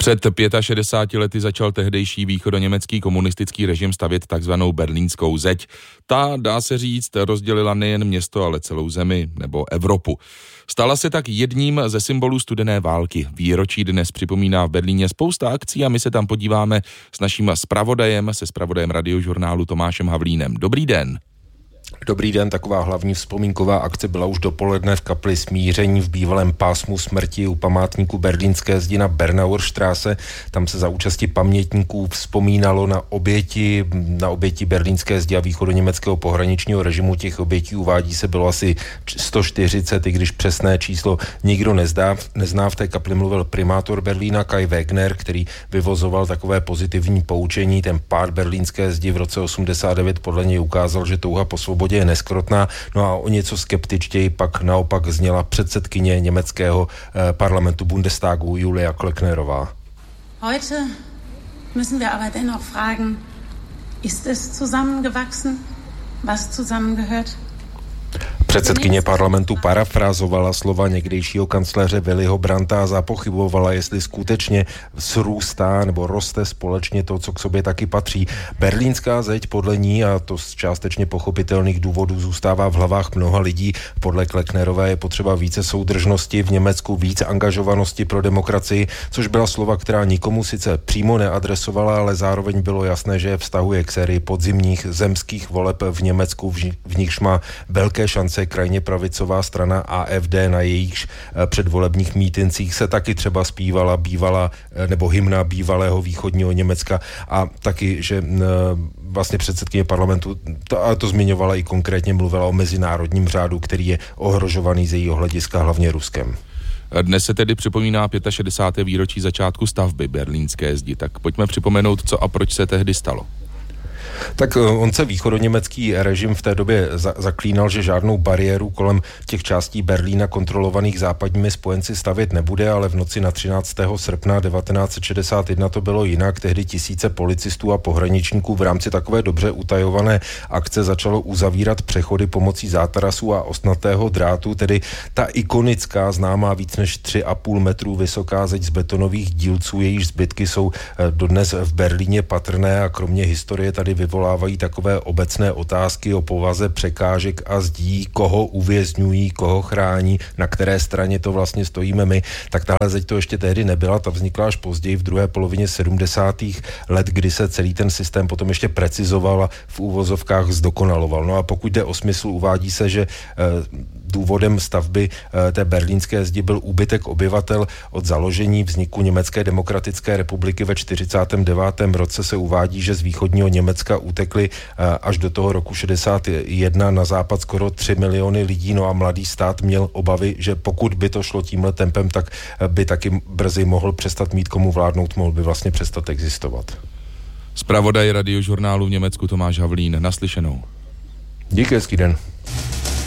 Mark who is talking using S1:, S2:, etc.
S1: Před 65 lety začal tehdejší východoněmecký komunistický režim stavět takzvanou berlínskou zeď. Ta, dá se říct, rozdělila nejen město, ale celou zemi nebo Evropu. Stala se tak jedním ze symbolů studené války. Výročí dnes připomíná v Berlíně spousta akcí a my se tam podíváme s naším zpravodajem, Radiožurnálu Tomášem Havlínem. Dobrý den.
S2: Dobrý den, taková hlavní vzpomínková akce byla už dopoledne v kapli Smíření v bývalém pásmu smrti u památníku berlínské zdi na Bernauer Straße. Tam se za účasti pamětníků vzpomínalo na oběti berlínské zdi a východoněmeckého pohraničního režimu. Těch obětí uvádí se bylo asi 140, i když přesné číslo nikdo nezná. V té kapli mluvil primátor Berlína Kai Wegner, který vyvozoval takové pozitivní poučení. Ten pád berlínské zdi v roce 89 podle něj ukázal, že touha po svobodě je neskrotná, no a o něco skeptičtěji pak naopak zněla předsedkyně německého parlamentu Bundestagu Julia Klöcknerová.
S3: Heute müssen wir aber dennoch fragen, ist es zusammengewachsen, was zusammengehört?
S2: Předsedkyně parlamentu parafrázovala slova někdejšího kancléře Willyho Brandta a zapochybovala, jestli skutečně srůstá nebo roste společně to, co k sobě taky patří. Berlínská zeď podle ní, a to z částečně pochopitelných důvodů, zůstává v hlavách mnoha lidí. Podle Klöcknerové je potřeba více soudržnosti v Německu, více angažovanosti pro demokracii, což byla slova, která nikomu sice přímo neadresovala, ale zároveň bylo jasné, že je vztahuje k sérii podzimních zemských voleb v Německu, v nichž má velké šance krajně pravicová strana AfD, na jejichž předvolebních mítincích se taky třeba zpívala hymna bývalého východního Německa a taky, že vlastně předsedkyně parlamentu to zmiňovala i konkrétně, mluvila o mezinárodním řádu, který je ohrožovaný z jejího hlediska hlavně Ruskem.
S1: Dnes se tedy připomíná 65. výročí začátku stavby berlínské zdi, tak pojďme připomenout, co a proč se tehdy stalo.
S2: Tak on se východoněmecký režim v té době zaklínal, že žádnou bariéru kolem těch částí Berlína kontrolovaných západními spojenci stavět nebude, ale v noci na 13. srpna 1961 to bylo jinak. Tehdy tisíce policistů a pohraničníků v rámci takové dobře utajované akce začalo uzavírat přechody pomocí zátarasů a ostnatého drátu, tedy ta ikonická, známá víc než 3,5 metru vysoká zeď z betonových dílců, jejíž zbytky jsou dodnes v Berlíně patrné a kromě historie tady vyvolávají takové obecné otázky o povaze překážek a zdí, koho uvězňují, koho chrání, na které straně to vlastně stojíme my. Tak tahle zeď to ještě tehdy nebyla, ta vznikla až později v druhé polovině 70. let, kdy se celý ten systém potom ještě precizoval a v úvozovkách zdokonaloval. No a pokud jde o smysl, uvádí se, že důvodem stavby té berlínské zdi byl úbytek obyvatel. Od založení vzniku Německé demokratické republiky ve 49. roce se uvádí, že z východního Německa utekli až do toho roku 61 na západ skoro 3 miliony lidí, no a mladý stát měl obavy, že pokud by to šlo tímhle tempem, tak by taky brzy mohl přestat mít komu vládnout, mohl by vlastně přestat existovat.
S1: Zpravodaj Radiožurnálu v Německu Tomáš Havlín, naslyšenou.
S2: Díky, hezký den.